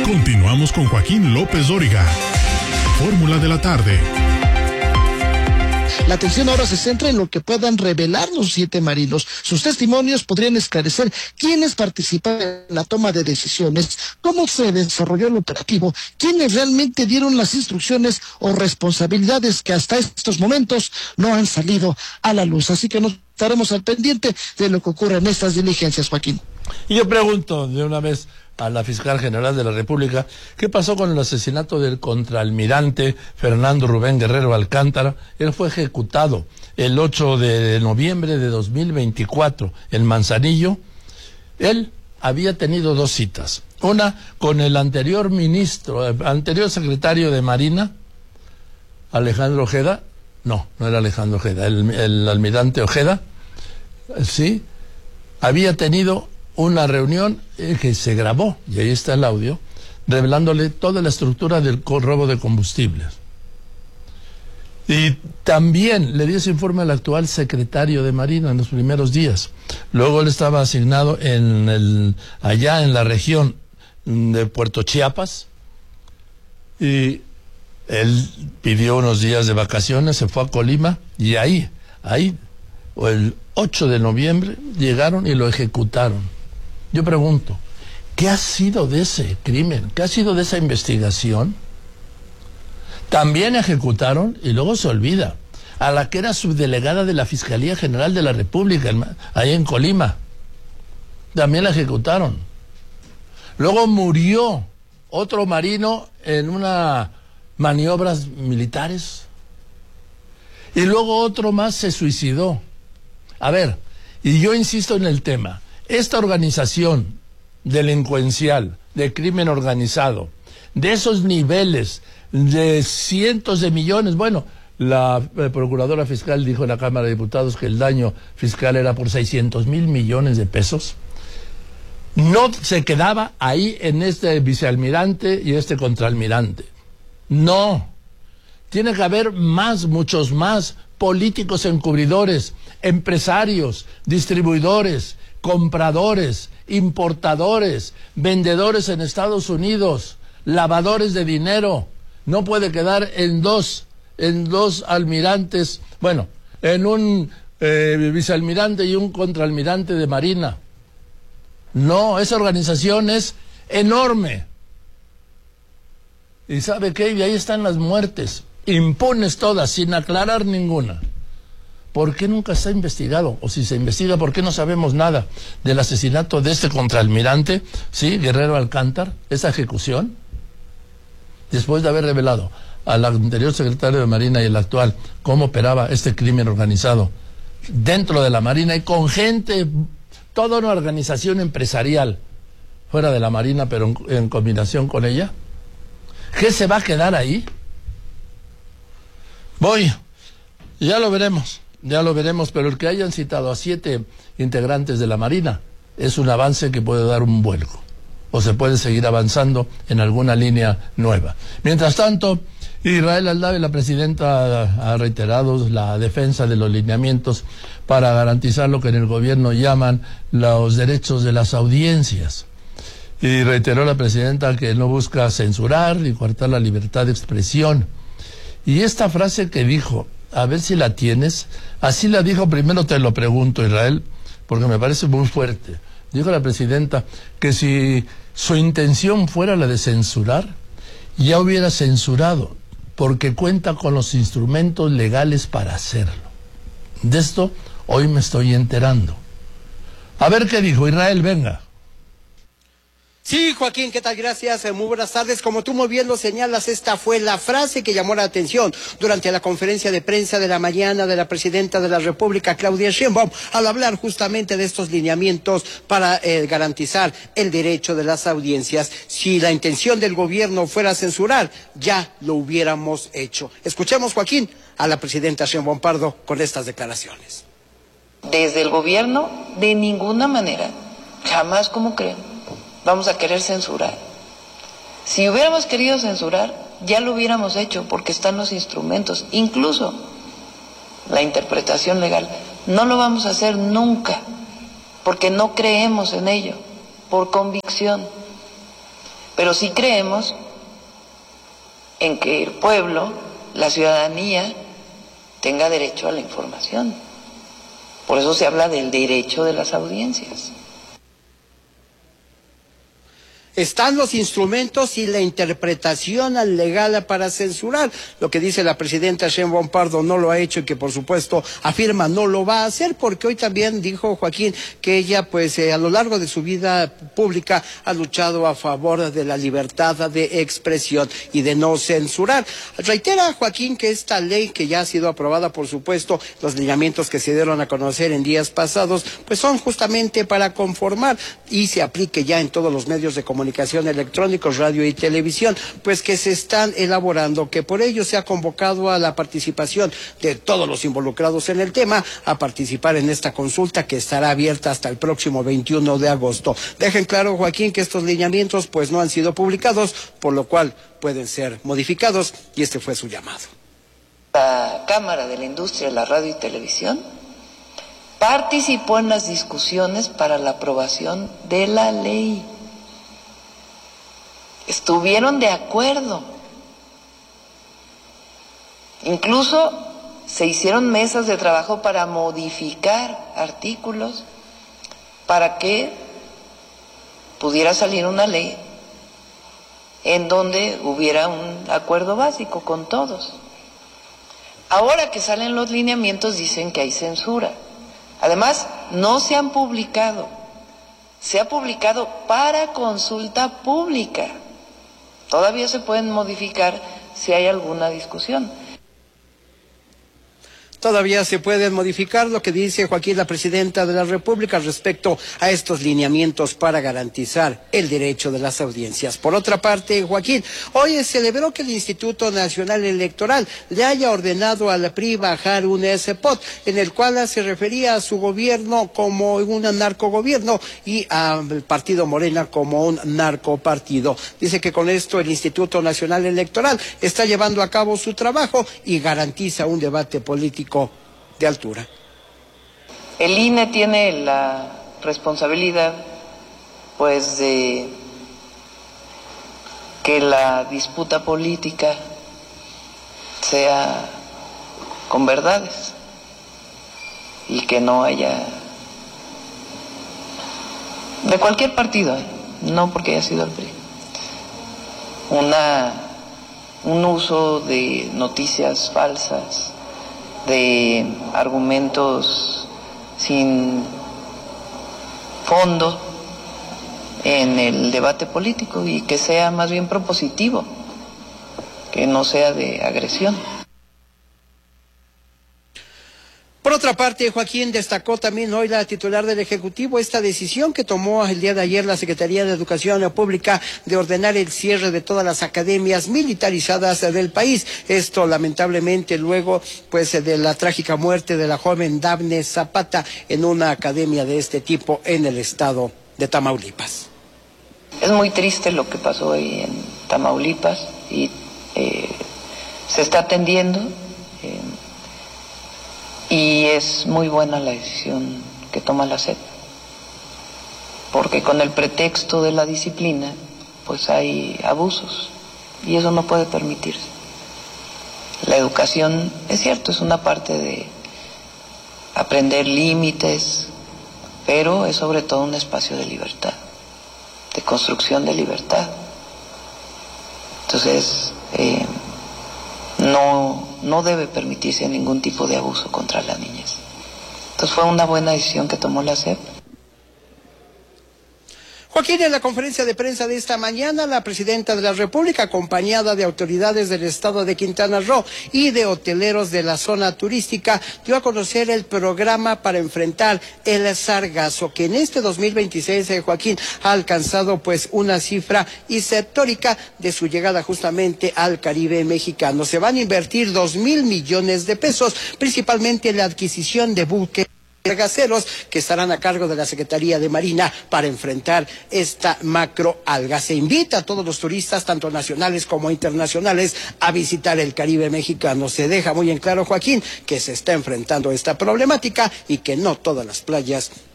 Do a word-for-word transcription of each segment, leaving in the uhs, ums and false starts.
Continuamos con Joaquín López Dóriga. Fórmula de la tarde. La atención ahora se centra en lo que puedan revelar los siete marinos. Sus testimonios podrían esclarecer quiénes participaron en la toma de decisiones, cómo se desarrolló el operativo, quiénes realmente dieron las instrucciones o responsabilidades que hasta estos momentos no han salido a la luz. Así que nos estaremos al pendiente de lo que ocurre en estas diligencias, Joaquín. Y yo pregunto de una vez a la fiscal general de la República, ¿qué pasó con el asesinato del contraalmirante Fernando Rubén Guerrero Alcántara? Él fue ejecutado el ocho de noviembre de dos mil veinticuatro en Manzanillo. Él había tenido dos citas, una con el anterior ministro, el anterior secretario de Marina, Alejandro Ojeda, no, no era Alejandro Ojeda, el, el almirante Ojeda, sí, había tenido una reunión eh, que se grabó, y ahí está el audio, revelándole toda la estructura del robo de combustibles. Y también le dio ese informe al actual secretario de Marina en los primeros días. Luego él estaba asignado en el, allá en la región de Puerto Chiapas, y él pidió unos días de vacaciones, se fue a Colima, y ahí, ahí, el ocho de noviembre, llegaron y lo ejecutaron. Yo pregunto, ¿qué ha sido de ese crimen? ¿Qué ha sido de esa investigación? También ejecutaron, y luego se olvida, a la que era subdelegada de la Fiscalía General de la República, ahí en Colima. También la ejecutaron. Luego murió otro marino en unas maniobras militares. Y luego otro más se suicidó. A ver, y yo insisto en el tema. Esta organización delincuencial, de crimen organizado, de esos niveles, de cientos de millones, bueno, la eh, procuradora fiscal dijo en la Cámara de Diputados que el daño fiscal era por seiscientos mil millones de pesos, no se quedaba ahí en este vicealmirante y este contraalmirante. No, tiene que haber más, muchos más políticos encubridores, empresarios, distribuidores, compradores, importadores, vendedores en Estados Unidos, lavadores de dinero. No puede quedar en dos, en dos almirantes, bueno, en un eh, vicealmirante y un contraalmirante de Marina. No, esa organización es enorme. ¿Y sabe qué? Y ahí están las muertes, impunes todas, sin aclarar ninguna. ¿Por qué nunca se ha investigado? O si se investiga, ¿por qué no sabemos nada del asesinato de este contraalmirante, sí, Guerrero Alcántara, esa ejecución? Después de haber revelado al anterior secretario de Marina y el actual cómo operaba este crimen organizado dentro de la Marina y con gente, toda una organización empresarial fuera de la Marina, pero en, en combinación con ella, ¿qué se va a quedar ahí? Voy, ya lo veremos. Ya lo veremos, pero el que hayan citado a siete integrantes de la Marina es un avance que puede dar un vuelco, o se puede seguir avanzando en alguna línea nueva. Mientras tanto, Israel Aldave, la presidenta, ha reiterado la defensa de los lineamientos para garantizar lo que en el gobierno llaman los derechos de las audiencias. Y reiteró la presidenta que no busca censurar ni coartar la libertad de expresión. Y esta frase que dijo, a ver si la tienes, así la dijo, primero te lo pregunto, Israel, porque me parece muy fuerte. Dijo la presidenta que si su intención fuera la de censurar, ya hubiera censurado, porque cuenta con los instrumentos legales para hacerlo. De esto hoy me estoy enterando. A ver qué dijo Israel, venga. Sí, Joaquín, ¿qué tal? Gracias, muy buenas tardes. Como tú muy bien lo señalas, esta fue la frase que llamó la atención durante la conferencia de prensa de la mañana de la presidenta de la República, Claudia Sheinbaum, al hablar justamente de estos lineamientos para eh, garantizar el derecho de las audiencias. Si la intención del gobierno fuera censurar, ya lo hubiéramos hecho. Escuchemos, Joaquín, a la presidenta Sheinbaum Pardo con estas declaraciones. Desde el gobierno, de ninguna manera, jamás, como creen, vamos a querer censurar. Si hubiéramos querido censurar, ya lo hubiéramos hecho, porque están los instrumentos, incluso la interpretación legal. No lo vamos a hacer nunca, porque no creemos en ello, por convicción. pero sí creemos en que el pueblo, la ciudadanía, tenga derecho a la información. Por eso se habla del derecho de las audiencias. Están los instrumentos y la interpretación legal para censurar. Lo que dice la presidenta Sheinbaum Pardo no lo ha hecho y que por supuesto afirma no lo va a hacer, porque hoy también dijo Joaquín que ella pues eh, a lo largo de su vida pública ha luchado a favor de la libertad de expresión y de no censurar. Reitera Joaquín que esta ley, que ya ha sido aprobada por supuesto, los lineamientos que se dieron a conocer en días pasados, pues son justamente para conformar y se aplique ya en todos los medios de comunicación comunicación electrónicos, radio y televisión, pues que se están elaborando, que por ello se ha convocado a la participación de todos los involucrados en el tema a participar en esta consulta que estará abierta hasta el próximo veintiuno de agosto. Dejen claro, Joaquín, que estos lineamientos pues no han sido publicados, por lo cual pueden ser modificados, y este fue su llamado. La Cámara de la Industria de la Radio y Televisión participó en las discusiones para la aprobación de la ley. Estuvieron de acuerdo. Incluso se hicieron mesas de trabajo para modificar artículos para que pudiera salir una ley en donde hubiera un acuerdo básico con todos. Ahora que salen los lineamientos dicen que hay censura. Además, no se han publicado. Se ha publicado para consulta pública. Todavía se pueden modificar si hay alguna discusión. Todavía se pueden modificar, lo que dice Joaquín, la presidenta de la República, respecto a estos lineamientos para garantizar el derecho de las audiencias. Por otra parte, Joaquín, hoy se celebró que el Instituto Nacional Electoral le haya ordenado al P R I bajar un spot en el cual se refería a su gobierno como un narcogobierno y al partido Morena como un narcopartido. Dice que con esto el Instituto Nacional Electoral está llevando a cabo su trabajo y garantiza un debate político de altura. El I N E tiene la responsabilidad, pues, de que la disputa política sea con verdades y que no haya, de cualquier partido, ¿eh? No porque haya sido el P R I, una, un uso de noticias falsas, de argumentos sin fondo en el debate político, y que sea más bien propositivo, que no sea de agresión. Por otra parte, Joaquín, destacó también hoy la titular del Ejecutivo esta decisión que tomó el día de ayer la Secretaría de Educación Pública de ordenar el cierre de todas las academias militarizadas del país. Esto lamentablemente luego pues de la trágica muerte de la joven Dafne Zapata en una academia de este tipo en el estado de Tamaulipas. Es muy triste lo que pasó ahí en Tamaulipas y eh, se está atendiendo. Eh, Y es muy buena la decisión que toma la S E P, porque con el pretexto de la disciplina, pues hay abusos, y eso no puede permitirse. La educación, es cierto, es una parte de aprender límites, pero es sobre todo un espacio de libertad, de construcción de libertad. Entonces, eh, no... no debe permitirse ningún tipo de abuso contra la niñez. Entonces fue una buena decisión que tomó la S E P. Joaquín, en la conferencia de prensa de esta mañana, la presidenta de la República, acompañada de autoridades del estado de Quintana Roo y de hoteleros de la zona turística, dio a conocer el programa para enfrentar el sargazo, que en este dos mil veintiséis, eh, Joaquín, ha alcanzado pues una cifra histórica de su llegada justamente al Caribe mexicano. Se van a invertir dos mil millones de pesos, principalmente en la adquisición de buques sargaceros que estarán a cargo de la Secretaría de Marina para enfrentar esta macroalga. Se invita a todos los turistas, tanto nacionales como internacionales, a visitar el Caribe mexicano. Se deja muy en claro, Joaquín, que se está enfrentando esta problemática y que no todas las playas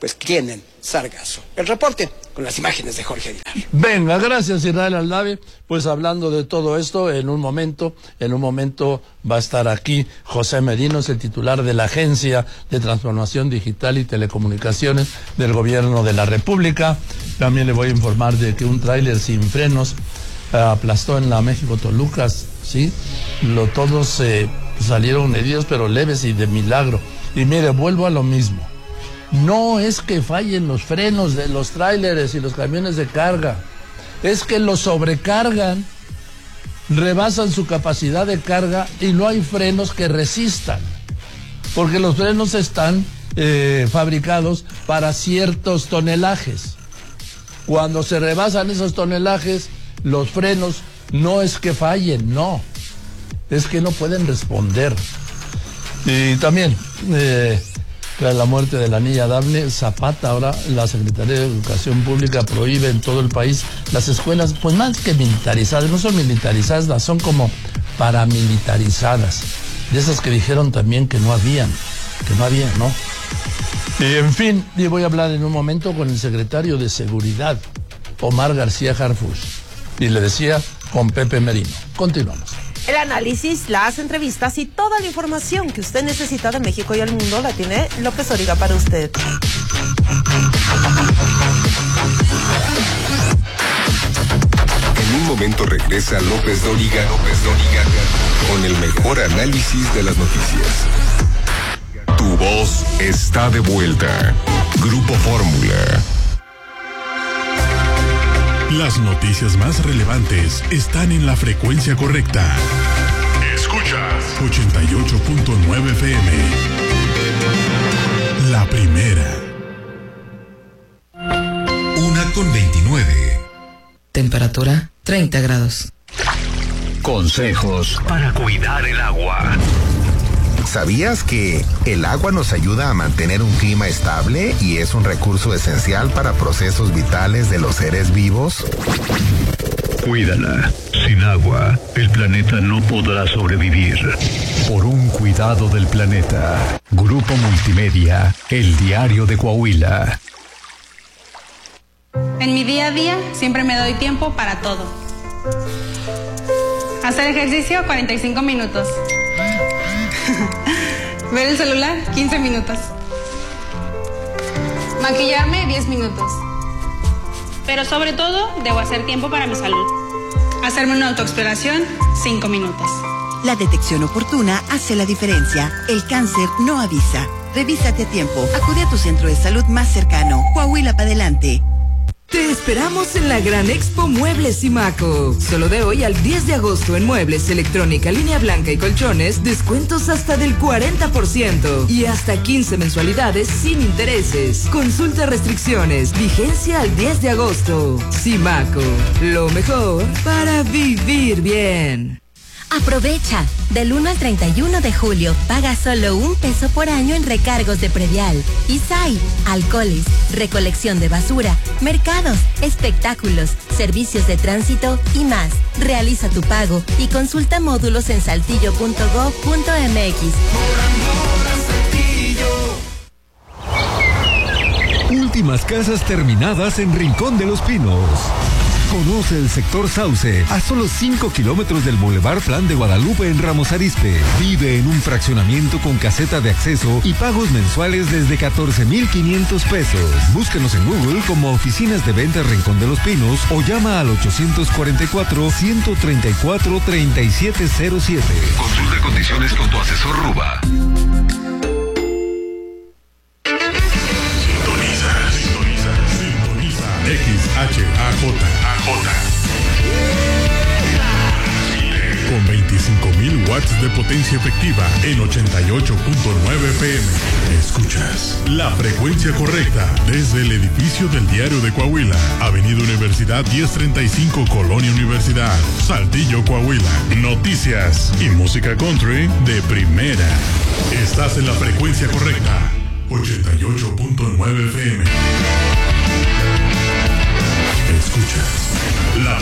pues tienen sargazo. El reporte con las imágenes de Jorge Aguilar. Venga, gracias Israel Aldave. Pues hablando de todo esto, en un momento, en un momento va a estar aquí José Merino, es el titular de la Agencia de Transformación Digital y Telecomunicaciones del Gobierno de la República. También le voy a informar de que un tráiler sin frenos eh, aplastó en la México-Toluca, sí, Lo, todos eh, salieron heridos, pero leves y de milagro. Y mire, vuelvo a lo mismo. No es que fallen los frenos de los tráileres y los camiones de carga, es que los sobrecargan, rebasan su capacidad de carga y no hay frenos que resistan, porque los frenos están eh, fabricados para ciertos tonelajes. Cuando se rebasan esos tonelajes, los frenos no es que fallen, no, es que no pueden responder. Y también, eh, tras la muerte de la niña Dafne Zapata, ahora la Secretaría de Educación Pública prohíbe en todo el país las escuelas, pues más que militarizadas, no son militarizadas, son como paramilitarizadas, de esas que dijeron también que no habían, que no había, ¿no? Y en fin, y voy a hablar en un momento con el secretario de Seguridad, Omar García Harfuch, y le decía con Pepe Merino. Continuamos. El análisis, las entrevistas y toda la información que usted necesita de México y el mundo la tiene López Dóriga para usted. En un momento regresa López Dóriga, López Dóriga, con el mejor análisis de las noticias. Tu voz está de vuelta. Grupo Fórmula. Las noticias más relevantes están en la frecuencia correcta. Escuchas ochenta y ocho punto nueve F M. La primera. Una con veintinueve. Temperatura treinta grados. Consejos para cuidar el agua. ¿Sabías que el agua nos ayuda a mantener un clima estable y es un recurso esencial para procesos vitales de los seres vivos? Cuídala. Sin agua, el planeta no podrá sobrevivir. Por un cuidado del planeta. Grupo Multimedia, el diario de Coahuila. En mi día a día siempre me doy tiempo para todo. Hacer ejercicio cuarenta y cinco minutos. Ver el celular quince minutos. Maquillarme diez minutos. Pero sobre todo debo hacer tiempo para mi salud. Hacerme una autoexploración cinco minutos. La detección oportuna hace la diferencia. El cáncer no avisa. Revísate a tiempo. Acude a tu centro de salud más cercano. Coahuila para adelante. Te esperamos en la Gran Expo Muebles Simaco. Solo de hoy al diez de agosto en muebles, electrónica, línea blanca y colchones, descuentos hasta del cuarenta por ciento y hasta quince mensualidades sin intereses. Consulta restricciones, vigencia al diez de agosto. Simaco, lo mejor para vivir bien. Aprovecha. Del uno al treinta y uno de julio, paga solo un peso por año en recargos de predial. I S A I, alcoholes, recolección de basura, mercados, espectáculos, servicios de tránsito y más. Realiza tu pago y consulta módulos en saltillo punto gob punto m x. Últimas casas terminadas en Rincón de los Pinos. Conoce el sector Sauce, a solo cinco kilómetros del Boulevard Plan de Guadalupe en Ramos Arizpe. Vive en un fraccionamiento con caseta de acceso y pagos mensuales desde catorce mil quinientos pesos. Búscanos en Google como Oficinas de Venta Rincón de los Pinos o llama al ochocientos cuarenta y cuatro, ciento treinta y cuatro, treinta y siete cero siete. Consulta condiciones con tu asesor Ruba. X H A J con veinticinco mil watts de potencia efectiva en ochenta y ocho punto nueve F M. Escuchas la frecuencia correcta desde el edificio del Diario de Coahuila, Avenida Universidad diez treinta y cinco, Colonia Universidad, Saltillo, Coahuila. Noticias y música country de primera. Estás en la frecuencia correcta, ochenta y ocho punto nueve F M. Escuchas la